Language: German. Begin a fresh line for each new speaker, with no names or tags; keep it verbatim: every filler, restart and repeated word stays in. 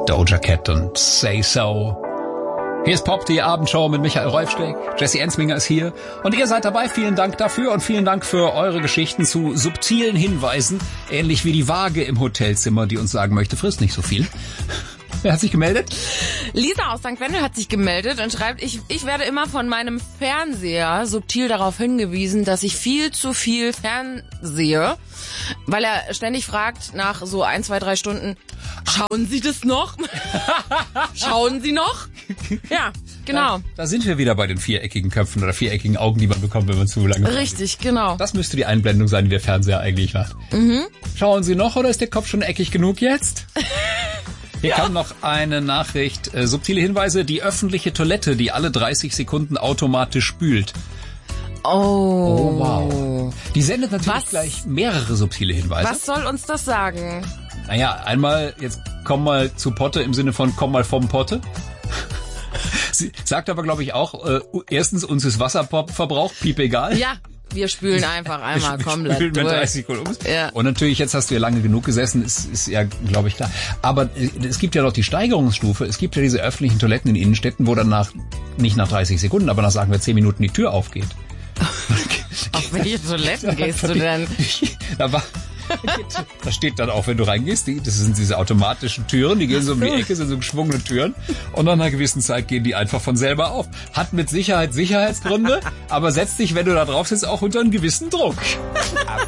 Doja Cat und Say So. Hier ist Pop, die Abendshow mit Michael Rolfsteck. Jesse Ensminger ist hier. Und ihr seid dabei. Vielen Dank dafür und vielen Dank für eure Geschichten zu subtilen Hinweisen. Ähnlich wie die Waage im Hotelzimmer, die uns sagen möchte, frisst nicht so viel. Wer hat sich gemeldet?
Lisa aus Sankt Wendel hat sich gemeldet und schreibt, ich, ich werde immer von meinem Fernseher subtil darauf hingewiesen, dass ich viel zu viel fernsehe, weil er ständig fragt nach so ein, zwei, drei Stunden, schauen Sie das noch? Schauen Sie noch? Ja, genau.
Da, da sind wir wieder bei den viereckigen Köpfen oder viereckigen Augen, die man bekommt, wenn man zu lange...
Richtig, genau.
Das müsste die Einblendung sein, die der Fernseher eigentlich macht.
Mhm.
Schauen Sie noch oder ist der Kopf schon eckig genug jetzt? Hier ja. kam noch eine Nachricht. Äh, subtile Hinweise. Die öffentliche Toilette, die alle dreißig Sekunden automatisch spült.
Oh.
Oh, wow. Die sendet natürlich
was,
gleich mehrere subtile Hinweise.
Was soll uns das sagen?
Naja, einmal, jetzt komm mal zu Potte im Sinne von komm mal vom Potte. Sie sagt aber, glaube ich, auch, äh, erstens, uns ist Wasserverbrauch, piep egal.
Ja. Wir spülen einfach einmal
wir
komplett
spülen
durch.
Mit dreißig Sekunden um.
Ja.
Und natürlich, jetzt hast du ja lange genug gesessen, ist, ist ja, glaube ich, klar. Aber es gibt ja noch die Steigerungsstufe. Es gibt ja diese öffentlichen Toiletten in Innenstädten, wo dann nach, nicht nach dreißig Sekunden, aber nach, sagen wir, zehn Minuten die Tür aufgeht.
Auf welche Toiletten gehst du denn?
Da war... Da steht dann auch, wenn du reingehst, die, das sind diese automatischen Türen, die gehen so um die Ecke, sind so geschwungene Türen und nach einer gewissen Zeit gehen die einfach von selber auf. Hat mit Sicherheit Sicherheitsgründe, aber setzt dich, wenn du da drauf sitzt, auch unter einen gewissen Druck.